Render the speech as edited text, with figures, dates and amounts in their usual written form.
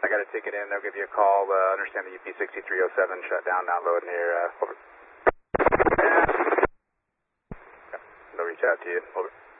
I got a ticket in. They'll give you a call. Understand the UP6307 shut down, not loading here. Over. They'll reach out to you. Over.